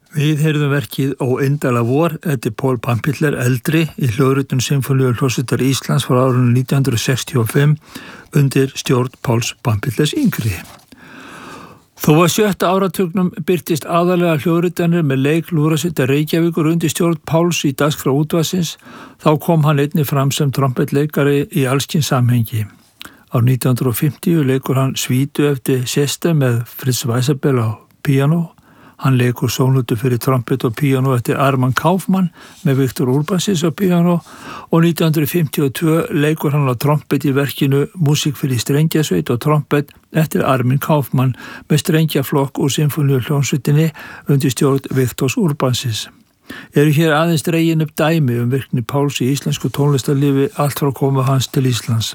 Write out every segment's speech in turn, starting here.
Við heyrðum verkið Ó indæla vor eftir Pól Pampiller eldri í hljóðritun Sinfóníu hljómsveitar Íslands frá árinu 1965 undir stjórn Páls Pampillers yngri. Þó að 7. áratugnum birtist aðalega hljóðritanir með leik Lúðrasveitar Reykjavíkur undir stjórn Páls í dagskrá útvarpsins, þá kom hann einnig fram sem trompetleikari í allskyns samhengi. Á 1950 leikur hann svítu eftir Seste með Fritz Weisabel á píanó. Hann leikur sónutu fyrir trompet og píanó eftir Arman Kaufmann með Viktor Urbansis á píanó og 1952 leikur hann á trompet í verkinu Músík fyrir strengjasveit og trompet eftir Armin Kaufmann með strengjaflokk úr Sinfóníu hljómsveitinni undir stjórn Viktors Urbansis. Eru hér aðeins dregin upp dæmi virkni Páls í íslensku tónlistarlífi allt frá komu hans til Íslands.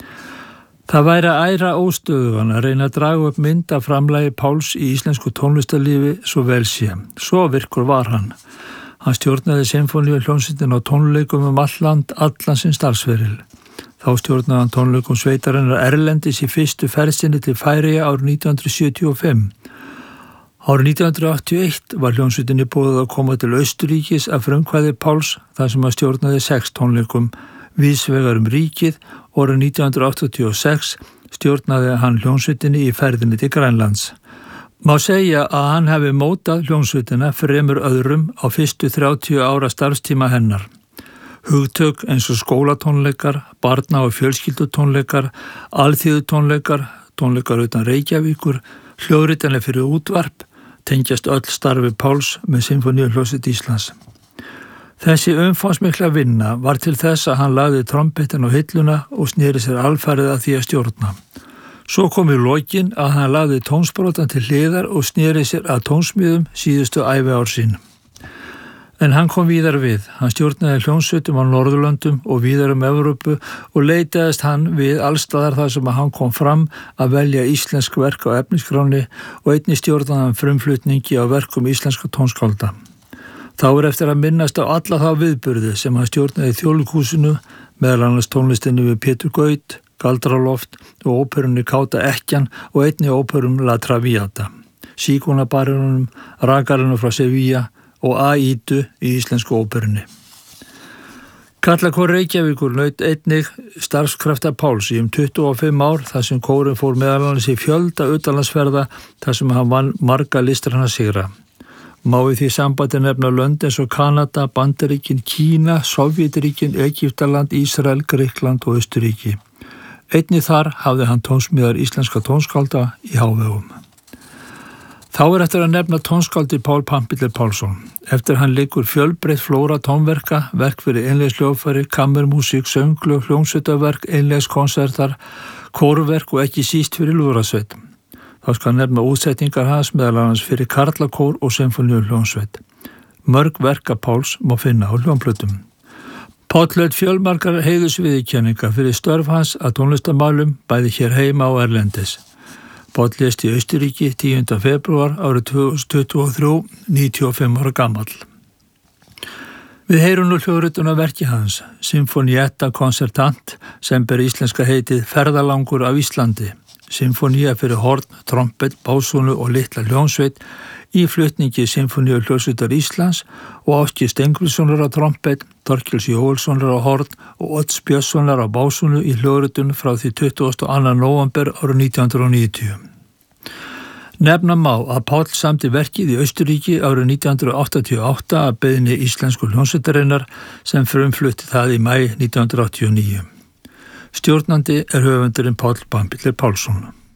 Það væri að æra óstöðugan að reyna að draga upp mynd af framlagi Páls í íslensku tónlistarlífi svo vel sé. Svo virkur var hann. Hann stjórnaði Sinfóníu hljómsveitin á tónleikum all land, allan sinn starfsferil. Þá stjórnaði hann tónleikum sveitarinnar erlendis í fyrstu ferð sinni til Færeyja árið 1975. Árið 1981 var hljómsveitinni boðið að koma til Austurríkis að frumkvæði Páls þar sem hann stjórnaði 6 tónleikum víðsvegar ríkið. Árið 1986 stjórnaði hann hljómsveitinni í ferðinni til Grænlands. Má segja að hann hefði mótað hljómsveitina fremur öðrum á fyrstu 30 ára starfstíma hennar. Hugtök eins og skólatónleikar, barna- og fjölskyldutónleikar, alþýðutónleikar, tónleikar utan Reykjavíkur, hljóðritanir fyrir útvarp, tengjast öll starfi Páls með Sinfóníu hljómsveit Íslands. Þessi umfangsmikla vinna var til þess að hann lagði trompetin á hilluna og sneri sér alfarið að því að stjórna. Svo kom í lokin að hann lagði tónsbrotan til hliðar og sneri sér að tónsmíðum síðustu æviár sín. En hann kom víðar við. Hann stjórnaði hljómsveitum á Norðurlöndum og víðar Evrópu og leitaðist hann við allstaðar þar sem hann kom fram að velja íslensk verk á efnisskráni og einnig stjórnaði hann frumflutningi á verkum íslenska tónskálda. Þá eftir að minnast á alla þá viðburði sem hann stjórnaði í Þjóðleikhúsinu, meðal annars tónlistinni við Pétur Gaut, Galdraloft og óperunni Káta Ekkjan og einnig óperum La Traviata, Síkonabarinunum, Rakarinu frá Sevilla og Aídu í íslensku óperunni. Karlakór Reykjavíkur naut einnig starfskrafta Páls í 25 ár þar sem kórinn fór meðal annars í fjölda utanlandsferða þar sem hann vann marga listræna sigra. Má í því sambandi nefna lönd eins og Kanada, Bandaríkin, Kína, Sovjetríkin, Egyptaland, Ísrael, Grikkland og Austurríki. Einnig þar hafði hann tónsmíðar íslenska tónskálda í hávegum. Þá eftir að nefna tónskáldi Pál Pampiller Pálsson. Eftir hann leikur fjölbreytt flóra tónverka, verk fyrir einlegsljóðfæri, kammermúsík, sönglög, hljómsveitaverk, einlegskonsertar, kórverk og ekki síst fyrir lúðrasveit. Þá skal nefna útsetningar hans meðal annars fyrir karlakór og Sinfóníu hljómsveit. Mörg verka Páls má finna á hljómplötum. Páll hlaut fjölmargar heiðursviðurkenningar fyrir störf hans að tónlistarmálum bæði hér heima og erlendis. Páll lést í Austurríki 10. febrúar árið 2023, 95 ára gamall. Við heyrum nú hljóðritun af verki hans, Sinfonietta Concertant, sem ber íslenska heitið Ferðalangur af Íslandi. Sinfónía fyrir horn, trompet, básúnu og litla hljómsveit í flutningi Sinfóníu hljómsveitar Íslands og Áski Steingrímssonar á trompet, Þorkels Jóelssonar á horn og Odds Björnssonar á básúnu í hljóðritun frá því 22. nóvember árið 1990. Nefna má að Páll samdi verkið í Austurríki árið 1988 að beiðni íslensku hljómsveitarinnar sem frumflutti það í maí 1989. Stjórnandi höfundurinn Pál Pampiller Pálsson.